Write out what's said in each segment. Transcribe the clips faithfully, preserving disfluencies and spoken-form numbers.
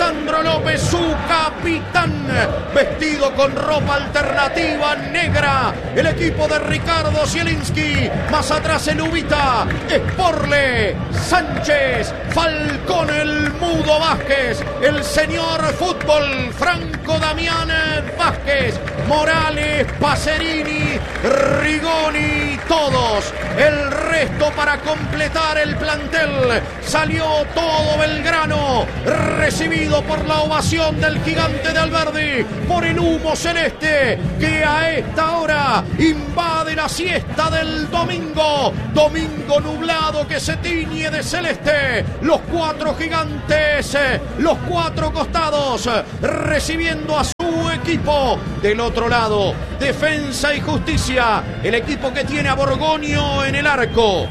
Lisandro López, su capitán, vestido con ropa alternativa negra. El equipo de Ricardo Zielinski. Más atrás el Ubita, Sporle, Sánchez, Falcón, el Mudo Vázquez, el señor fútbol, Franco Damián Vázquez, Morales, Pacerini, Rigoni, todos. El resto para completar el plantel. Salió todo Belgrano, recibido por la ovación del gigante de Alberdi, por el humo celeste que a esta hora invade la siesta del domingo. Domingo nublado que se tiñe de celeste. Los cuatro gigantes, los cuatro costados, recibiendo a su equipo. Del otro lado, Defensa y Justicia, el equipo que tiene a Borgoño en el arco.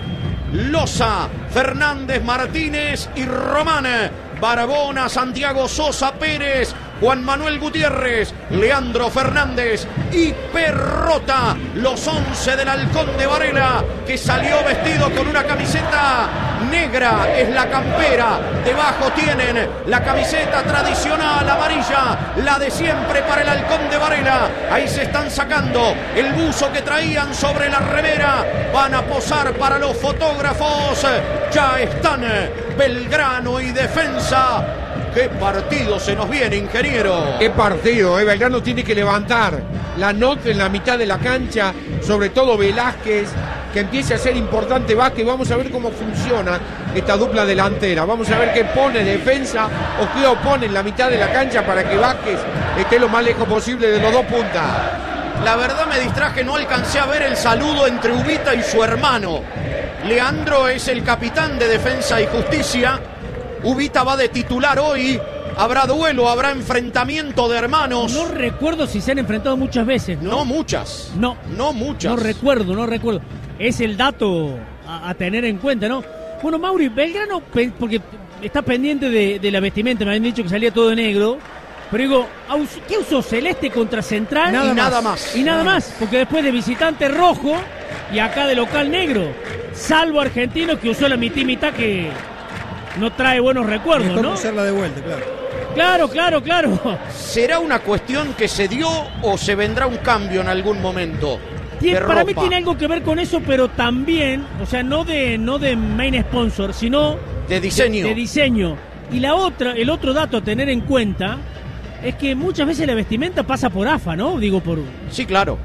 Loza, Fernández, Martínez y Román. Barbona, Santiago Sosa, Pérez, Juan Manuel Gutiérrez, Leandro Fernández y Perrota. Los once del Halcón de Varela, que salió vestido con una camiseta negra, es la campera. Debajo tienen la camiseta tradicional amarilla, la de siempre para el Halcón de Varela. Ahí se están sacando el buzo que traían sobre la remera. Van a posar para los fotógrafos. Ya están Belgrano y Defensa. ¡Qué partido se nos viene, ingeniero! ¡Qué partido! Eh? Belgrano tiene que levantar la nota en la mitad de la cancha, sobre todo Velázquez, que empiece a ser importante Vázquez. Vamos a ver cómo funciona esta dupla delantera. Vamos a ver qué pone Defensa o qué opone en la mitad de la cancha para que Vázquez esté lo más lejos posible de los dos puntas. La verdad me distraje, no alcancé a ver el saludo entre Ubita y su hermano. Leandro es el capitán de Defensa y Justicia. Ubita va de titular hoy. Habrá duelo, habrá enfrentamiento de hermanos. No recuerdo si se han enfrentado muchas veces, ¿no? No muchas. No. No muchas. No recuerdo, no recuerdo. Es el dato a, a tener en cuenta, ¿no? Bueno, Mauri, Belgrano, porque está pendiente de, de la vestimenta, me habían dicho que salía todo de negro. Pero digo, ¿qué usó? Celeste contra Central. Nada y más. nada más. Y nada más, porque después de visitante rojo y acá de local negro. Salvo Argentino, que usó la mitad mitad que no trae buenos recuerdos, mejor ¿no? hacerla de vuelta, claro. Claro, claro, claro. ¿Será una cuestión que se dio o se vendrá un cambio en algún momento? Tiene, para mí tiene algo que ver con eso, pero también, o sea, no de no de main sponsor, sino de diseño. De, de diseño. Y la otra, el otro dato a tener en cuenta es que muchas veces la vestimenta pasa por A F A, ¿no? Digo, por... Sí, claro.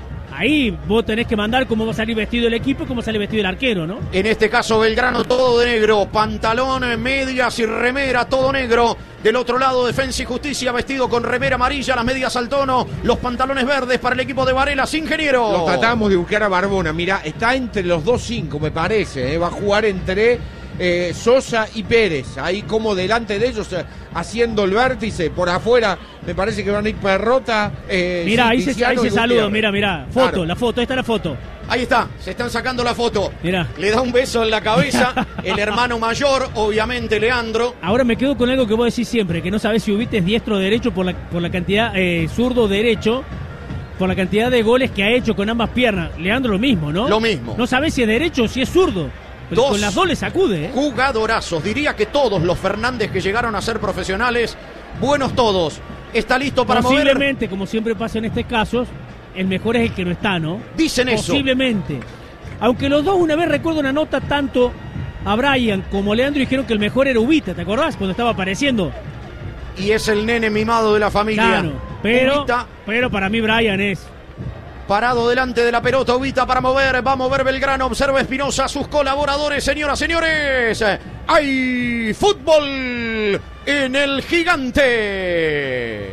Ahí vos tenés que mandar cómo va a salir vestido el equipo y cómo sale vestido el arquero, ¿no? En este caso Belgrano todo de negro, pantalón, medias y remera, todo negro. Del otro lado Defensa y Justicia vestido con remera amarilla, las medias al tono, los pantalones verdes para el equipo de Varelas, ingeniero. Lo tratamos de buscar a Barbona, mira, está entre los dos cinco me parece, ¿eh? Va a jugar entre eh, Sosa y Pérez, ahí como delante de ellos, eh, haciendo el vértice, por afuera me parece que van a ir Perrota. Eh, mira, ahí se, ahí se saluda, mira, mira, foto, claro. La foto, ahí está la foto. Ahí está, se están sacando la foto. Mirá. Le da un beso en la cabeza el hermano mayor, obviamente Leandro. Ahora me quedo con algo que vos decís siempre, que no sabés si Ubita es diestro o derecho por la, por la cantidad, eh, zurdo o derecho, por la cantidad de goles que ha hecho con ambas piernas. Leandro lo mismo, ¿no? Lo mismo. No sabés si es derecho o si es zurdo. Pero dos con las dos le sacude, ¿eh? Jugadorazos, diría que todos los Fernández que llegaron a ser profesionales, buenos todos. Está listo para mover. Posiblemente, como siempre pasa en este caso, el mejor es el que no está, ¿no? Dicen eso. Posiblemente. Aunque los dos, una vez recuerdo una nota, tanto a Brian como a Leandro dijeron que el mejor era Ubita, ¿te acordás? Cuando estaba apareciendo. Y es el nene mimado de la familia. Claro, pero, Ubita, pero para mí Brian es... Parado delante de la pelota, Ubita para mover, va a mover Belgrano, observa Espinosa, sus colaboradores, señoras, señores. ¡Hay fútbol en el Gigante!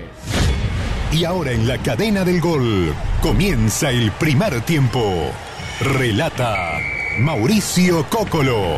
Y ahora en la cadena del gol, comienza el primer tiempo. Relata Mauricio Cóccolo.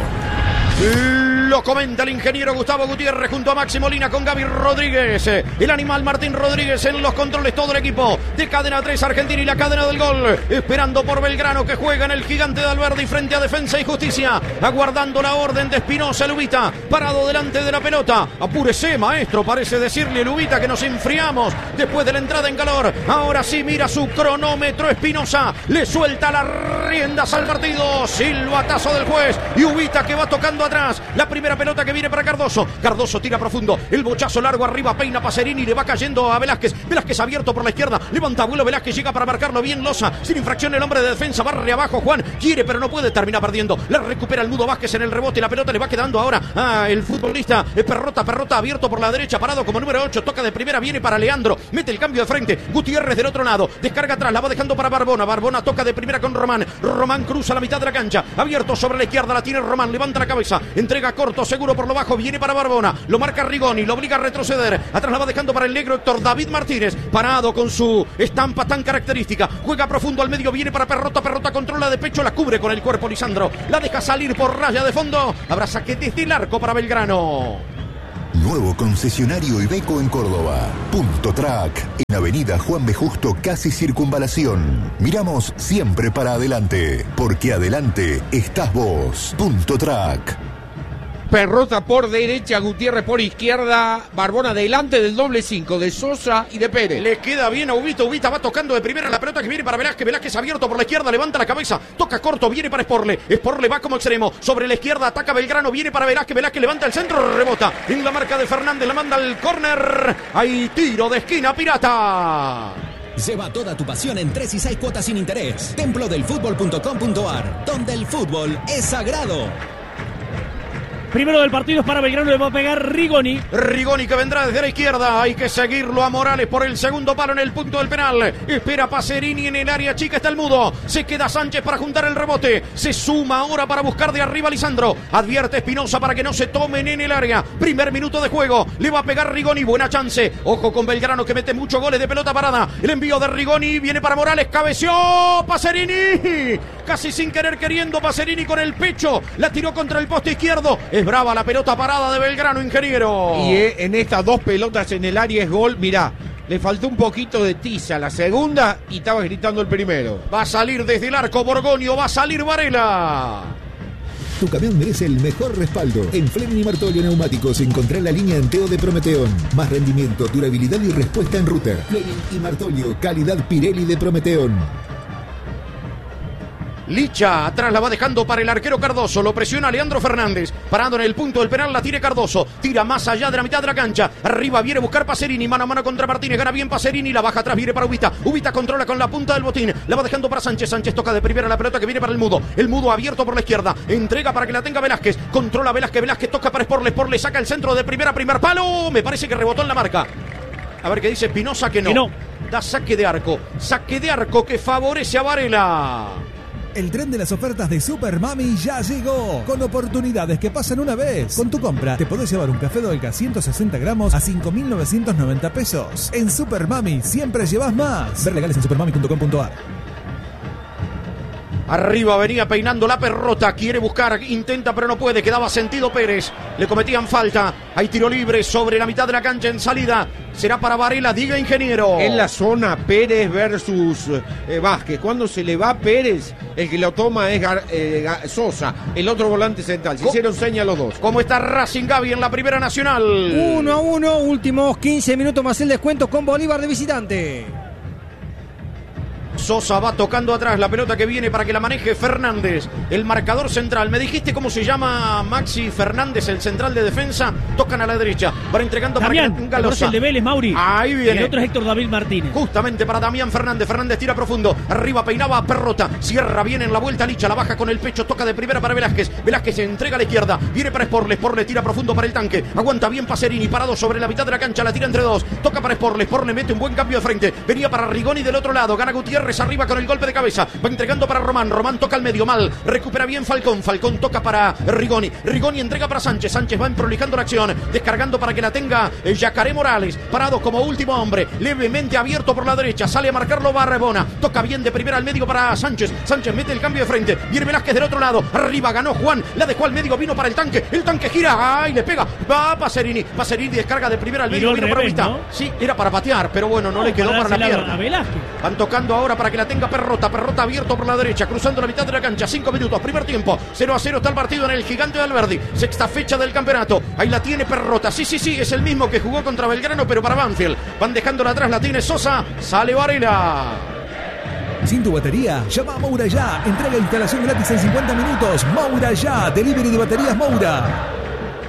Lo comenta el ingeniero Gustavo Gutiérrez junto a Maxi Molina con Gaby Rodríguez. El animal Martín Rodríguez en los controles, todo el equipo de Cadena tres Argentina y la cadena del gol. Esperando por Belgrano que juega en el Gigante de Alberdi frente a Defensa y Justicia. Aguardando la orden de Espinosa, Lubita parado delante de la pelota. Apúrese, maestro, parece decirle Lubita que nos enfriamos después de la entrada en calor. Ahora sí mira su cronómetro Espinosa. Le suelta las riendas al partido. Silbatazo del juez y Ubita que va tocando atrás. La primera primera pelota que viene para Cardoso. Cardoso tira profundo. El bochazo largo arriba. Peina Pacerini. Le va cayendo a Velázquez. Velázquez abierto por la izquierda. Levanta vuelo. Velázquez llega para marcarlo bien. Loza. Sin infracción el hombre de defensa. Barre abajo. Juan quiere pero no puede. Termina perdiendo. La recupera el Mudo Vázquez en el rebote. La pelota le va quedando ahora a el futbolista Perrota. Perrota abierto por la derecha. Parado como número ocho. Toca de primera. Viene para Leandro. Mete el cambio de frente. Gutiérrez del otro lado. Descarga atrás. La va dejando para Barbona. Barbona toca de primera con Román. Román cruza la mitad de la cancha. Abierto sobre la izquierda. La tiene Román. Levanta la cabeza. Entrega corto. Seguro por lo bajo. Viene para Barbona. Lo marca Rigoni. Lo obliga a retroceder. Atrás la va dejando para el negro Héctor David Martínez. Parado con su estampa tan característica. Juega profundo al medio. Viene para Perrota. Perrota controla de pecho. La cubre con el cuerpo Lisandro. La deja salir por raya de fondo. Habrá saque desde el arco para Belgrano. Nuevo concesionario Iveco en Córdoba. Punto Track. En Avenida Juan B. Justo, casi Circunvalación. Miramos siempre para adelante, porque adelante estás vos. Punto Track. Perrota por derecha, Gutiérrez por izquierda, Barbona delante del doble cinco de Sosa y de Pérez. Le queda bien a Ubita, Ubita va tocando de primera la pelota que viene para Velázquez, Velázquez abierto por la izquierda, levanta la cabeza, toca corto, viene para Sporle, Sporle va como extremo, sobre la izquierda ataca Belgrano, viene para Velázquez, Velázquez levanta el centro, rebota en la marca de Fernández, la manda al córner, hay tiro de esquina Pirata. Lleva toda tu pasión en tres y seis cuotas sin interés. templo del fútbol punto com punto ar, donde el fútbol es sagrado. Primero del partido es para Belgrano, le va a pegar Rigoni. Rigoni que vendrá desde la izquierda. Hay que seguirlo a Morales por el segundo palo en el punto del penal. Espera Pacerini en el área chica, está el Mudo. Se queda Sánchez para juntar el rebote. Se suma ahora para buscar de arriba Lisandro. Advierte Espinosa para que no se tomen en el área. Primer minuto de juego. Le va a pegar Rigoni. Buena chance. Ojo con Belgrano que mete muchos goles de pelota parada. El envío de Rigoni viene para Morales. Cabeció Pacerini. Casi sin querer queriendo Pacerini con el pecho. La tiró contra el poste izquierdo. Es brava la pelota parada de Belgrano, ingeniero. Y en estas dos pelotas en el área es gol. Mirá, le faltó un poquito de tiza la segunda y estaba gritando el primero. Va a salir desde el arco Borgoño, va a salir Varela. Tu camión merece el mejor respaldo. En Fleming y Martolio Neumáticos encontrá la línea Enteo de Prometeón. Más rendimiento, durabilidad y respuesta en ruta. Fleming y Martolio, calidad Pirelli de Prometeón. Licha, atrás la va dejando para el arquero Cardoso, lo presiona Leandro Fernández, parado en el punto del penal, la tiene Cardoso, tira más allá de la mitad de la cancha, arriba viene a buscar Pacerini, mano a mano contra Martínez, gana bien Pacerini, la baja atrás, viene para Ubita, Ubita controla con la punta del botín, la va dejando para Sánchez, Sánchez toca de primera la pelota que viene para el Mudo, el Mudo abierto por la izquierda, entrega para que la tenga Velázquez, controla Velázquez, Velázquez toca para Sporle, Sporle saca el centro de primera, primer palo, me parece que rebotó en la marca. A ver qué dice Espinosa, que no. Que no. Da saque de arco, saque de arco que favorece a Varela. El tren de las ofertas de Super Mami ya llegó, con oportunidades que pasan una vez. Con tu compra te podés llevar un café Dolca ciento sesenta gramos a cinco mil novecientos noventa pesos. En Super Mami siempre llevas más. Ver legales en supermami punto com punto ar. Arriba venía peinando la Perrota, quiere buscar, intenta pero no puede, quedaba sentido Pérez, le cometían falta, hay tiro libre sobre la mitad de la cancha en salida, será para Varela, diga ingeniero. En la zona Pérez versus eh, Vázquez, cuando se le va Pérez, el que lo toma es Gar, eh, Sosa, el otro volante central, se Co- hicieron seña los dos. ¿Cómo está Racing Gaby en la Primera Nacional? uno a uno, últimos quince minutos más el descuento con Bolívar de visitante. Sosa va tocando atrás la pelota que viene para que la maneje Fernández, el marcador central. ¿Me dijiste cómo se llama Maxi Fernández, el central de defensa? Tocan a la derecha, van entregando Damián, para que tenga Loza. el de Vélez, Mauri. Ahí viene. Y el otro es Héctor David Martínez. Justamente para Damián Fernández. Fernández tira profundo. Arriba peinaba a Perrota. Cierra bien en la vuelta Licha. La baja con el pecho. Toca de primera para Velázquez. Velázquez se entrega a la izquierda. Viene para Sporle. Sporle tira profundo para el tanque. Aguanta bien Pacerini. Parado sobre la mitad de la cancha. La tira entre dos. Toca para Sporle. Sporle mete un buen cambio de frente. Venía para Rigoni del otro lado. Gana Gutiérrez arriba con el golpe de cabeza. Va entregando para Román. Román toca al medio. Mal. Recupera bien Falcón. Falcón toca para Rigoni. Rigoni entrega para Sánchez. Sánchez va prolijando la acción. Descargando para que la tenga el Yacaré Morales. Parado como último hombre. Levemente abierto por la derecha. Sale a marcarlo Barbona. Toca bien de primera al medio para Sánchez. Sánchez mete el cambio de frente. Viene Velázquez del otro lado. Arriba ganó Juan. La dejó al medio. Vino para el tanque. El tanque gira. ¡Ay! Le pega. Va Pacerini. Pacerini descarga de primera al medio. Vino para Ubita. ¿No? Sí, era para patear. Pero bueno, no, no le quedó para, para la pierna. A Velázquez. Van tocando ahora para que la tenga Perrota. Perrota abierto por la derecha. Cruzando la mitad de la cancha. Cinco minutos. Primer tiempo. cero a cero está el partido en el Gigante de Alberdi. Sexta fecha del campeonato. Ahí la tiene Perrota. Sí, sí, sí. Es el mismo que jugó contra Belgrano, pero para Banfield. Van dejándola atrás. La tiene Sosa. Sale Varela. Sin tu batería, llama a Moura Ya. Entrega e instalación gratis en cincuenta minutos. Moura Ya. Delivery de baterías Moura.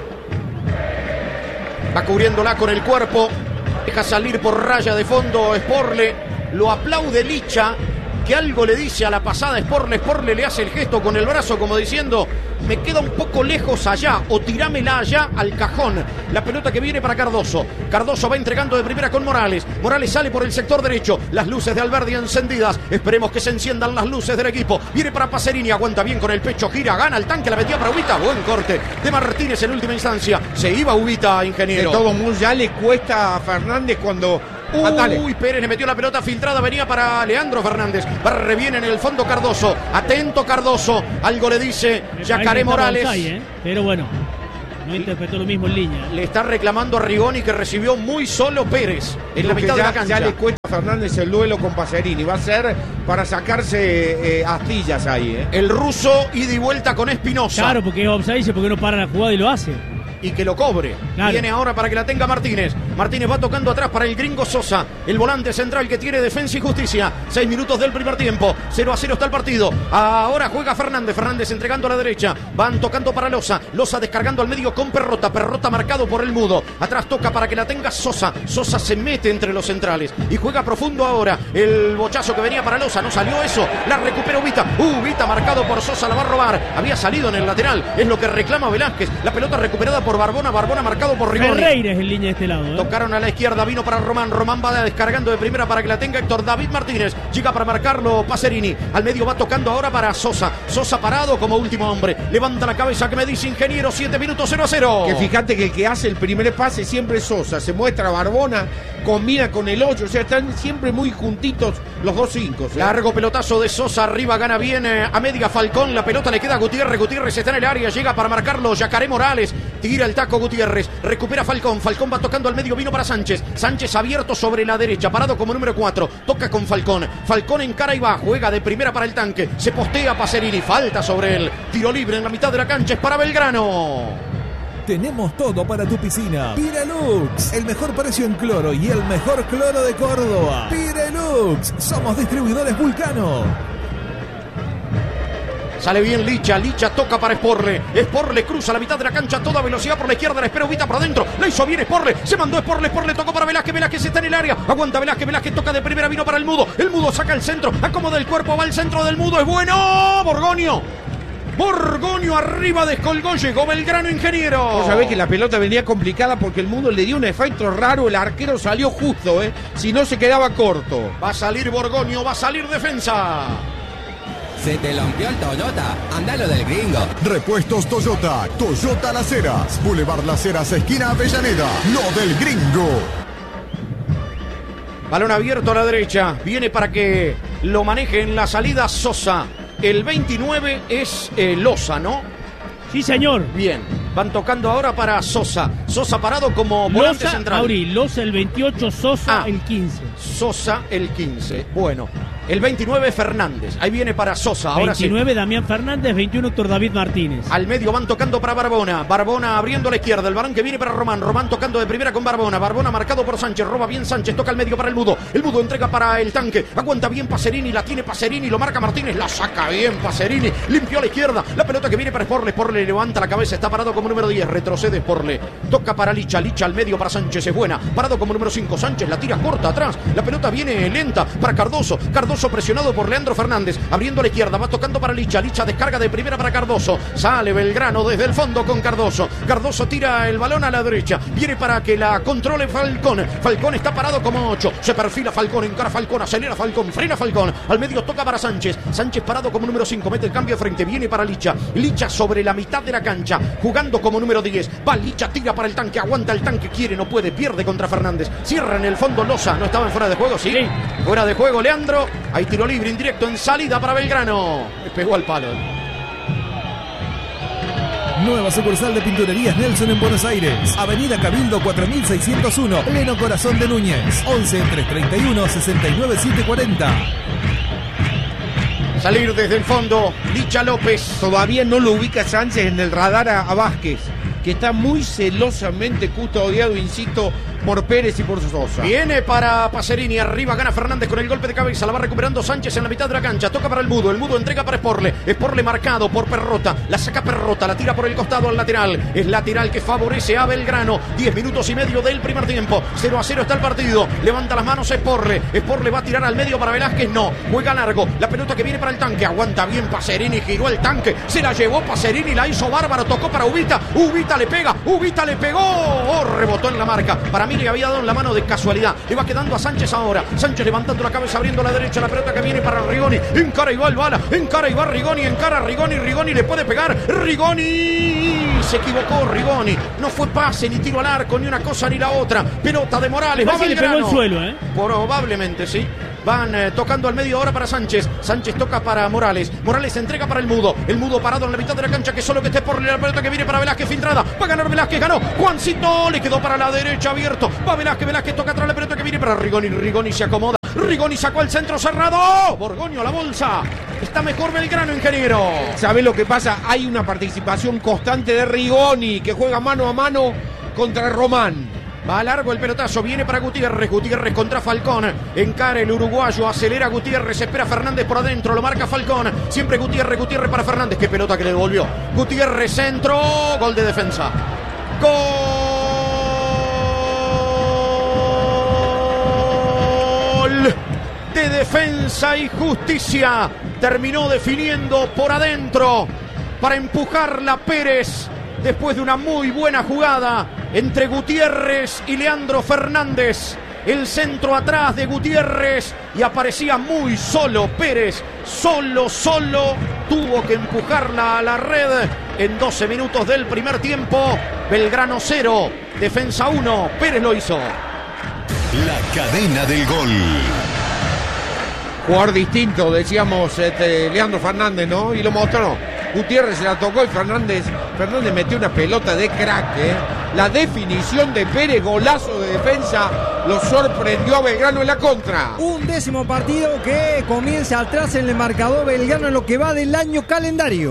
Va cubriéndola con el cuerpo. Deja salir por raya de fondo Sporle. Lo aplaude Licha, que algo le dice a la pasada Sporle. Sporle le hace el gesto con el brazo como diciendo: me queda un poco lejos allá, o tirámela allá al cajón. La pelota que viene para Cardoso. Cardoso va entregando de primera con Morales. Morales sale por el sector derecho. Las luces de Alberdi encendidas. Esperemos que se enciendan las luces del equipo. Viene para Pacerini, aguanta bien con el pecho, gira, gana el tanque, la metía para Ubita. Buen corte de Martínez en última instancia. Se iba Ubita, ingeniero. De todo mundo ya le cuesta a Fernández cuando... Uy, ah, Pérez le metió la pelota filtrada, venía para Leandro Fernández. Barre bien en el fondo Cardoso. Atento Cardoso. Algo le dice Yacaré Morales. Offside, ¿eh? Pero bueno, no interpretó lo mismo en línea. Le está reclamando a Rigoni, que recibió muy solo Pérez en Creo la mitad ya, de la cancha. Ya le cuesta a Fernández el duelo con Pacerini. Va a ser para sacarse eh, astillas ahí. ¿eh? El ruso ida y vuelta con Espinosa. Claro, porque es offside, porque no para la jugada y lo hace. Y que lo cobre. Claro. Viene ahora para que la tenga Martínez. Martínez va tocando atrás para el gringo Sosa, el volante central que tiene Defensa y Justicia. Seis minutos del primer tiempo. cero a cero está el partido. Ahora juega Fernández. Fernández entregando a la derecha. Van tocando para Loza. Loza descargando al medio con Perrota. Perrota marcado por el mudo. Atrás toca para que la tenga Sosa. Sosa se mete entre los centrales y juega profundo ahora. El bochazo que venía para Loza. No salió eso. La recupera Ubita. Ubita marcado por Sosa. La va a robar. Había salido en el lateral. Es lo que reclama Velázquez. La pelota recuperada por Barbona, Barbona marcado por Rigoni. Ferreira es en línea de este lado. ¿eh? Tocaron a la izquierda, vino para Román. Román va descargando de primera para que la tenga Héctor David Martínez. Llega para marcarlo Pacerini. Al medio va tocando ahora para Sosa. Sosa parado como último hombre. Levanta la cabeza que me dice ingeniero. siete minutos, cero a cero. Que fíjate que el que hace el primer pase siempre es Sosa. Se muestra Barbona, combina con el ocho. O sea, están siempre muy juntitos los dos cinco. ¿eh? Largo pelotazo de Sosa. Arriba gana bien eh, a media Falcón. La pelota le queda a Gutiérrez. Gutiérrez está en el área. Llega para marcarlo Yacaré Morales. Tira el taco Gutiérrez, recupera Falcón, Falcón va tocando al medio, vino para Sánchez, Sánchez abierto sobre la derecha, parado como número cuatro, toca con Falcón, Falcón en cara y va, juega de primera para el tanque, se postea Pacerini, falta sobre él, tiro libre en la mitad de la cancha, es para Belgrano. Tenemos todo para tu piscina. Pirelux, el mejor precio en cloro y el mejor cloro de Córdoba. Pirelux, somos distribuidores Vulcano. Sale bien Licha, Licha toca para Sporle. Sporle cruza la mitad de la cancha a toda velocidad por la izquierda, la espera Ubita por adentro. La hizo bien Sporle, se mandó Sporle, Sporle tocó para Velázquez, Velázquez está en el área. Aguanta Velázquez, Velázquez toca de primera, vino para el mudo. El mudo saca el centro, acomoda el cuerpo, va al centro del mudo, es bueno. Borgoño. Borgoño arriba descolgó, llegó Belgrano, ingeniero. Vos sabés que la pelota venía complicada porque el mundo le dio un efecto raro, el arquero salió justo, ¿eh? Si no se quedaba corto. Va a salir Borgoño, va a salir defensa. Se te rompió el Toyota, andalo del gringo. Repuestos Toyota, Toyota Las Heras, Boulevard Las Heras, esquina Avellaneda, lo del gringo. Balón abierto a la derecha, viene para que lo maneje en la salida Sosa. El veintinueve es eh, Loza, ¿no? Sí, señor. Bien, van tocando ahora para Sosa. Sosa parado como volante Loza, central. Mauri, Loza el veintiocho, Sosa ah, el quince. Sosa el quince, bueno. El veintinueve Fernández, ahí viene para Sosa. Ahora veintinueve sí. Damián Fernández, veintiuno Héctor David Martínez. Al medio van tocando para Barbona. Barbona abriendo a la izquierda, el balón que viene para Román. Román tocando de primera con Barbona. Barbona marcado por Sánchez, roba bien Sánchez, toca al medio para el mudo. El mudo entrega para el tanque, aguanta bien Pacerini, la tiene Pacerini, lo marca Martínez, la saca bien Pacerini, limpió a la izquierda. La pelota que viene para Sporle, Sporle levanta la cabeza, está parado como número diez, retrocede Sporle. Toca para Licha, Licha al medio para Sánchez, es buena. Parado como número cinco, Sánchez la tira corta atrás. La pelota viene lenta para Cardoso. Cardoso presionado por Leandro Fernández, abriendo a la izquierda, va tocando para Licha, Licha descarga de primera para Cardoso, sale Belgrano desde el fondo con Cardoso, Cardoso tira el balón a la derecha, viene para que la controle Falcón, Falcón está parado como ocho, se perfila Falcón, encara Falcón, acelera Falcón, frena Falcón, al medio toca para Sánchez, Sánchez parado como número cinco, mete el cambio de frente, viene para Licha, Licha sobre la mitad de la cancha, jugando como número diez, va Licha, tira para el tanque, aguanta el tanque, quiere, no puede, pierde contra Fernández, cierra en el fondo Loza, no estaba en fuera de juego, sí, sí. Fuera de juego Leandro, hay tiro libre indirecto en salida para Belgrano. Le pegó al palo. Nueva sucursal de Pinturerías Nelson en Buenos Aires. Avenida Cabildo cuatro mil seiscientos uno, pleno corazón de Núñez. once, trescientos treinta y uno, sesenta y nueve, setecientos cuarenta. Salir desde el fondo, Licha López. Todavía no lo ubica Sánchez en el radar a, a Vázquez, que está muy celosamente custodiado, insisto, por Pérez y por Sosa. Viene para Pacerini, arriba gana Fernández con el golpe de cabeza, la va recuperando Sánchez en la mitad de la cancha, toca para el Mudo, el Mudo entrega para Sporle, Sporle marcado por Perrota, la saca Perrota, la tira por el costado al lateral, es lateral que favorece a Belgrano, diez minutos y medio del primer tiempo, cero a cero está el partido, levanta las manos Sporle, Sporle va a tirar al medio para Velázquez, no, juega largo, la pelota que viene para el tanque, aguanta bien Pacerini, giró el tanque, se la llevó Pacerini, la hizo bárbaro, tocó para Ubita, Ubita le pega, Ubita le pegó, oh, rebotó en la marca, para mí le había dado en la mano de casualidad, le va quedando a Sánchez ahora, Sánchez levantando la cabeza, abriendo a la derecha, la pelota que viene para Rigoni, encara y va el bala, encara y va Rigoni, encara Rigoni, Rigoni le puede pegar, Rigoni, se equivocó Rigoni, no fue pase, ni tiro al arco, ni una cosa ni la otra, pelota de Morales, va le pegó el suelo, ¿eh? Probablemente sí. Van eh, tocando al medio ahora para Sánchez. Sánchez toca para Morales. Morales entrega para el Mudo. El Mudo parado en la mitad de la cancha, que solo que esté por la pelota que viene para Velázquez, filtrada. Va a ganar Velázquez, ganó. Juancito le quedó para la derecha abierto. Va Velázquez, Velázquez toca atrás la pelota que viene para Rigoni. Rigoni se acomoda. Rigoni sacó el centro cerrado. Borgoño la bolsa. Está mejor Belgrano, ingeniero. ¿Sabés lo que pasa? Hay una participación constante de Rigoni, que juega mano a mano contra Román. Va largo el pelotazo, viene para Gutiérrez, Gutiérrez contra Falcón, encara el uruguayo, acelera Gutiérrez, espera Fernández por adentro, lo marca Falcón, siempre Gutiérrez, Gutiérrez para Fernández, qué pelota que le devolvió, Gutiérrez centro, gol de defensa, gol de Defensa y Justicia, terminó definiendo por adentro, para empujarla Pérez, después de una muy buena jugada entre Gutiérrez y Leandro Fernández. El centro atrás de Gutiérrez y aparecía muy solo Pérez. Solo, solo tuvo que empujarla a la red en doce minutos del primer tiempo. Belgrano cero, Defensa uno. Pérez lo hizo. La cadena del gol. Jugador distinto, decíamos, este, Leandro Fernández, ¿no? Y lo mostró. Gutiérrez se la tocó y Fernández Fernández metió una pelota de crack, ¿eh? La definición de Pérez, golazo de defensa, lo sorprendió a Belgrano en la contra. Un décimo partido que comienza atrás en el marcador Belgrano en lo que va del año calendario.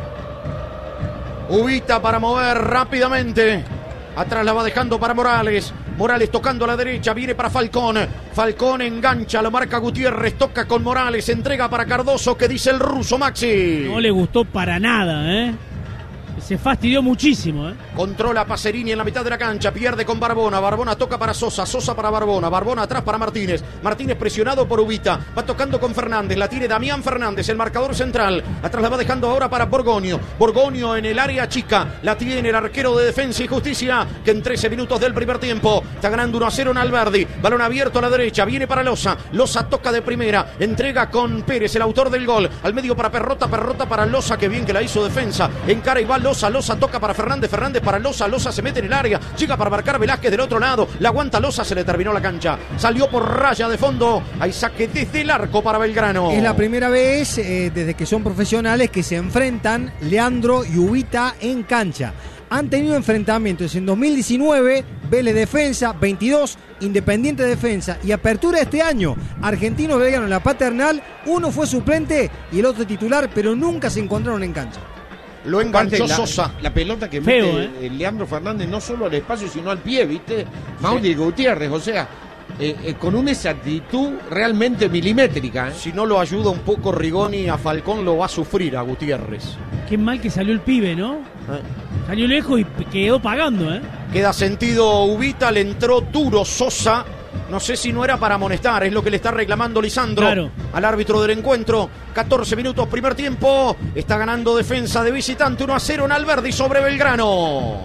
Ubita para mover rápidamente. Atrás la va dejando para Morales. Morales tocando a la derecha, viene para Falcón. Falcón engancha, lo marca Gutiérrez, toca con Morales, entrega para Cardoso, que dice el ruso Maxi. No le gustó para nada, ¿eh? Se fastidió muchísimo, ¿eh? Controla Pacerini en la mitad de la cancha, pierde con Barbona, Barbona toca para Sosa, Sosa para Barbona, Barbona atrás para Martínez, Martínez presionado por Ubita, va tocando con Fernández, la tiene Damián Fernández, el marcador central, atrás la va dejando ahora para Borgoño, Borgoño en el área chica, la tiene el arquero de Defensa y Justicia, que en trece minutos del primer tiempo está ganando uno a cero en Alberdi, balón abierto a la derecha, viene para Loza, Loza toca de primera, entrega con Pérez, el autor del gol, al medio para Perrota, Perrota para Loza, que bien que la hizo Defensa, encara y va Loza, Loza toca para Fernández, Fernández para Loza, Loza se mete en el área, llega para marcar Velázquez del otro lado, la aguanta Loza, se le terminó la cancha, salió por raya de fondo, hay saque desde el arco para Belgrano. Es la primera vez eh, desde que son profesionales que se enfrentan Leandro y Ubita en cancha. Han tenido enfrentamientos en dos mil diecinueve, Vélez Defensa, veintidós, Independiente Defensa y Apertura este año. Argentinos Belgrano en la paternal, uno fue suplente y el otro titular, pero nunca se encontraron en cancha. Lo enganchó la, Sosa. La pelota que Feo, mete ¿eh? Leandro Fernández no solo al espacio, sino al pie, ¿viste? Mauri Gutiérrez, o sea, eh, eh, con una exactitud realmente milimétrica. ¿eh? Si no lo ayuda un poco Rigoni a Falcón, lo va a sufrir a Gutiérrez. Qué mal que salió el pibe, ¿no? ¿Eh? Salió lejos y quedó pagando, ¿eh? Queda sentido Ubita, le entró duro Sosa. No sé si no era para amonestar, es lo que le está reclamando Lisandro claro. al árbitro del encuentro. catorce minutos, primer tiempo. Está ganando Defensa de visitante uno a cero en Alberdi sobre Belgrano.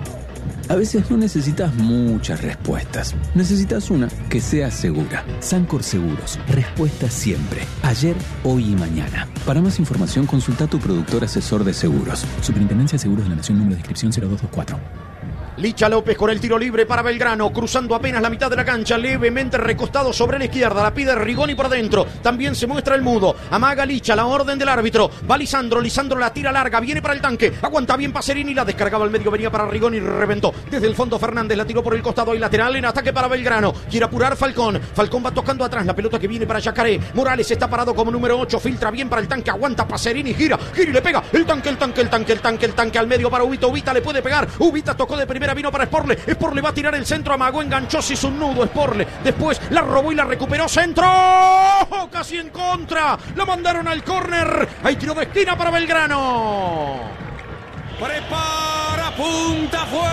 A veces no necesitas muchas respuestas. Necesitas una que sea segura. Sancor Seguros. Respuesta siempre. Ayer, hoy y mañana. Para más información, consulta a tu productor asesor de seguros. Superintendencia de Seguros de la Nación, número de inscripción cero dos dos cuatro. Licha López con el tiro libre para Belgrano, cruzando apenas la mitad de la cancha, levemente recostado sobre la izquierda, la pide Rigoni por dentro, también se muestra el Mudo, amaga Licha, la orden del árbitro, va Lisandro, Lisandro la tira larga, viene para el tanque, aguanta bien Pacerini, la descargaba al medio, venía para Rigoni y reventó, desde el fondo Fernández, la tiró por el costado y lateral en ataque para Belgrano, quiere apurar Falcón, Falcón va tocando atrás, la pelota que viene para Yacaré, Morales está parado como número ocho, filtra bien para el tanque, aguanta Pacerini, gira, gira y le pega, el tanque, el tanque, el tanque, el tanque, el tanque al medio para Ubita, Ubita le puede pegar, Ubita tocó de primera, primera, vino para Sporle. Sporle va a tirar el centro, amagó, enganchó, se hizo un nudo Sporle. Después la robó y la recuperó. Centro, casi en contra. La mandaron al córner. Hay tiro de esquina para Belgrano. Prepara, punta, fue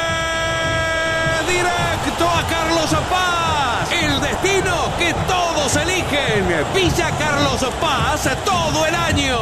directo a Carlos Paz. El destino que todos eligen. Villa Carlos Paz todo el año.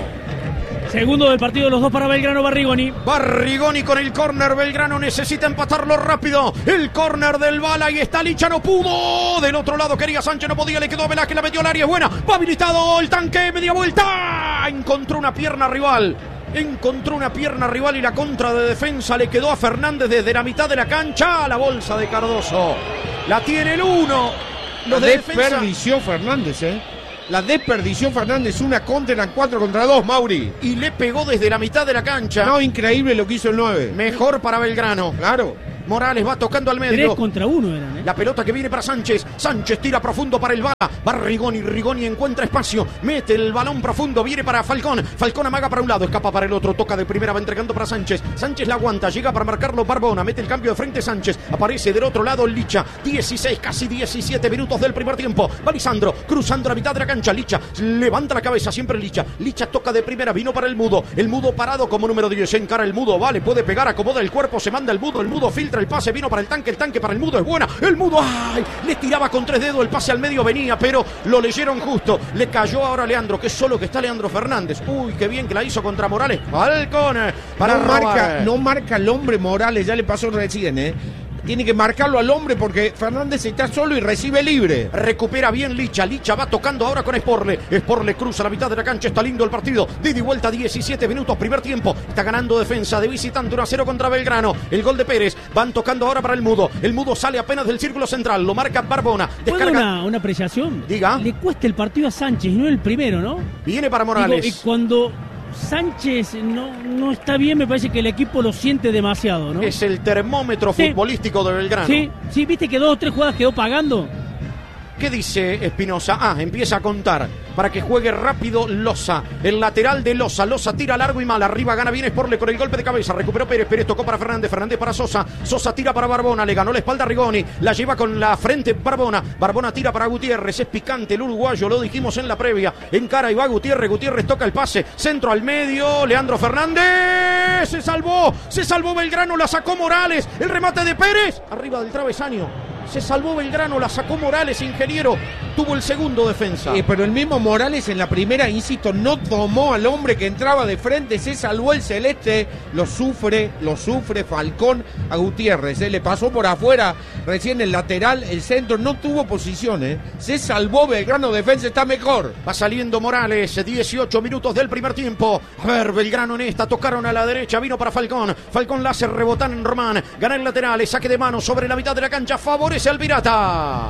Segundo del partido, los dos para Belgrano. Barrigoni. Barrigoni con el córner. Belgrano necesita empatarlo rápido. El córner del Bala y está Licha, no pudo. Del otro lado quería Sánchez, no podía. Le quedó a Velázquez, la metió al área. Es buena. Va habilitado el tanque. Media vuelta. Encontró una pierna rival. Encontró una pierna rival y la contra de defensa le quedó a Fernández desde la mitad de la cancha a la bolsa de Cardoso. La tiene el uno. Los de desperdició defensa... Fernández, ¿eh? La desperdició Fernández, una contra, eran cuatro contra dos, Mauri. Y le pegó desde la mitad de la cancha. No, increíble lo que hizo el nueve. Mejor para Belgrano. Claro. Morales va tocando al medio. Tres contra uno eran, ¿eh? La pelota que viene para Sánchez. Sánchez tira profundo para el Bala. Va Rigoni. Rigoni encuentra espacio. Mete el balón profundo. Viene para Falcón. Falcón amaga para un lado. Escapa para el otro. Toca de primera. Va entregando para Sánchez. Sánchez la aguanta. Llega para marcarlo Barbona. Mete el cambio de frente Sánchez. Aparece del otro lado Licha. dieciséis, casi diecisiete minutos del primer tiempo. Va Lisandro. Cruzando la mitad de la cancha. Licha levanta la cabeza. Siempre Licha. Licha toca de primera. Vino para el Mudo. El Mudo parado como número diez. Encara el Mudo. Vale. Puede pegar. Acomoda el cuerpo. Se manda el Mudo. El Mudo filtra el pase. Vino para el tanque, el tanque para el Mudo, es buena, el Mudo, ay, le tiraba con tres dedos, el pase al medio venía, pero lo leyeron justo, le cayó ahora Leandro, que solo que está Leandro Fernández, uy, qué bien que la hizo contra Morales, Falcón, para no marca, no marca el hombre Morales, ya le pasó recién, eh. Tiene que marcarlo al hombre porque Fernández está solo y recibe libre. Recupera bien Licha. Licha va tocando ahora con Sporle. Sporle cruza la mitad de la cancha. Está lindo el partido. De ida y vuelta, diecisiete minutos, primer tiempo. Está ganando defensa de visitante, uno a cero contra Belgrano. El gol de Pérez. Van tocando ahora para el Mudo. El Mudo sale apenas del círculo central. Lo marca Barbona. Descarga. Una, una apreciación. Diga. Le cuesta el partido a Sánchez, no el primero, ¿no? Viene para Morales. Digo, y cuando Sánchez no, no está bien, me parece que el equipo lo siente demasiado, ¿no? Es el termómetro sí. futbolístico de Belgrano. Sí, sí, viste que dos o tres jugadas quedó pagando. ¿Qué dice Espinosa? Ah, empieza a contar para que juegue rápido Loza. El lateral de Loza. Loza tira largo y mal. Arriba gana bien Sporle con el golpe de cabeza. Recuperó Pérez. Pérez tocó para Fernández. Fernández para Sosa. Sosa tira para Barbona. Le ganó la espalda a Rigoni. La lleva con la frente Barbona. Barbona tira para Gutiérrez. Es picante el uruguayo. Lo dijimos en la previa. Encara y va Gutiérrez. Gutiérrez toca el pase. Centro al medio. Leandro Fernández. Se salvó. Se salvó Belgrano. La sacó Morales. El remate de Pérez. Arriba del travesaño. Se salvó Belgrano, la sacó Morales, ingeniero. Tuvo el segundo defensa. Eh, pero el mismo Morales en la primera, insisto, no tomó al hombre que entraba de frente. Se salvó el celeste. Lo sufre, lo sufre Falcón a Gutiérrez. Eh. Le pasó por afuera recién el lateral, el centro. No tuvo posición. Eh. Se salvó Belgrano, defensa está mejor. Va saliendo Morales, dieciocho minutos del primer tiempo. A ver, Belgrano en esta. Tocaron a la derecha, vino para Falcón. Falcón la hace rebotar en Román. Gana el lateral, saque de mano sobre la mitad de la cancha. Favorece al Pirata.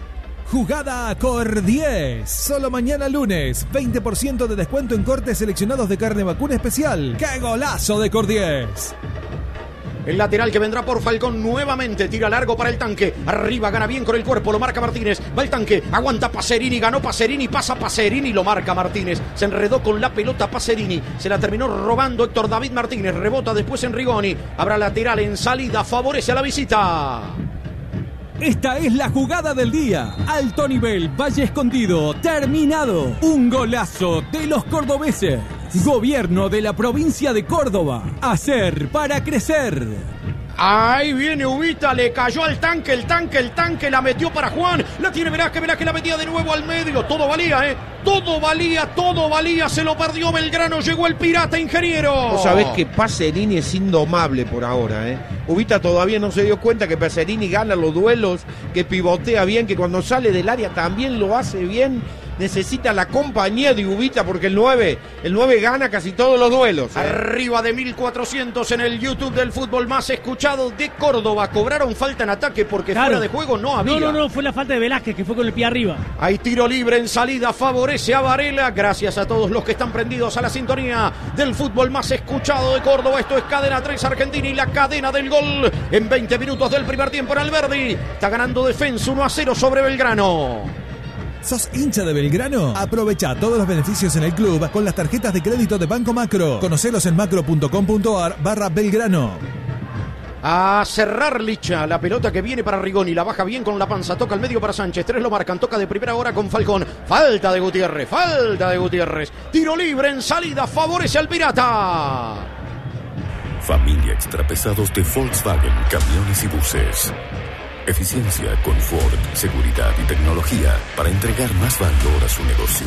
Jugada Cor diez. Solo mañana lunes. veinte por ciento de descuento en cortes seleccionados de carne vacuna especial. ¡Qué golazo de Cor diez! El lateral que vendrá por Falcón nuevamente. Tira largo para el tanque. Arriba gana bien con el cuerpo. Lo marca Martínez. Va el tanque. Aguanta Pacerini. Ganó Pacerini. Pasa Pacerini. Lo marca Martínez. Se enredó con la pelota Pacerini. Se la terminó robando Héctor David Martínez. Rebota después en Rigoni. Habrá lateral en salida. Favorece a la visita. Esta es la jugada del día. Alto nivel, Valle Escondido, terminado. Un golazo de los cordobeses. Gobierno de la provincia de Córdoba. Hacer para crecer. Ahí viene Ubita, le cayó al tanque, el tanque, el tanque, la metió para Juan, la tiene Velázquez, Velázquez la metía de nuevo al medio, todo valía, ¿eh? Todo valía, todo valía, se lo perdió Belgrano, llegó el Pirata, ingeniero. Vos sabés que Pacerini es indomable por ahora, ¿eh? Ubita todavía no se dio cuenta que Pacerini gana los duelos, que pivotea bien, que cuando sale del área también lo hace bien. Necesita la compañía de Ubita porque el nueve, el nueve gana casi todos los duelos. ¿eh? Arriba de mil cuatrocientos en el YouTube del fútbol más escuchado de Córdoba. Cobraron falta en ataque porque claro. Fuera de juego no había. No, no, no, fue la falta de Velázquez que fue con el pie arriba. Hay tiro libre en salida, favorece a Varela. Gracias a todos los que están prendidos a la sintonía del fútbol más escuchado de Córdoba. Esto es Cadena tres Argentina y la cadena del gol. En veinte minutos del primer tiempo en Alberdi. Está ganando Defensa uno a cero sobre Belgrano. ¿Sos hincha de Belgrano? Aprovecha todos los beneficios en el club con las tarjetas de crédito de Banco Macro. Conocelos en macro punto com punto ar barra Belgrano. A cerrar Licha, la pelota que viene para Rigoni, la baja bien con la panza, toca al medio para Sánchez, tres lo marcan, toca de primera hora con Falcón, falta de Gutiérrez, falta de Gutiérrez, tiro libre en salida, favorece al Pirata. Familia extrapesados de Volkswagen, camiones y buses. Eficiencia, confort, seguridad y tecnología para entregar más valor a su negocio.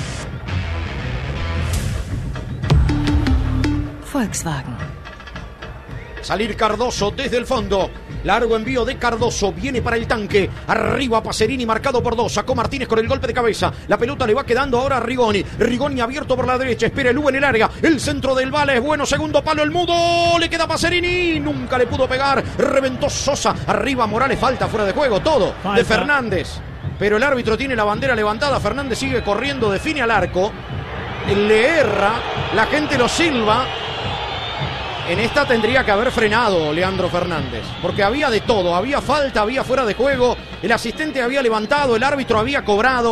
Volkswagen. Salir Cardoso desde el fondo. Largo envío de Cardoso. Viene para el tanque. Arriba Pacerini marcado por dos. Sacó Martínez con el golpe de cabeza. La pelota le va quedando ahora a Rigoni. Rigoni abierto por la derecha. Espera el U en el área. El centro del Vale es bueno. Segundo palo el Mudo. Le queda Pacerini. Nunca le pudo pegar. Reventó Sosa. Arriba Morales. Falta fuera de juego. Todo falta de Fernández. Pero el árbitro tiene la bandera levantada. Fernández sigue corriendo. Define al arco. Le erra. La gente lo silba. En esta tendría que haber frenado Leandro Fernández, porque había de todo, había falta, había fuera de juego, el asistente había levantado, el árbitro había cobrado.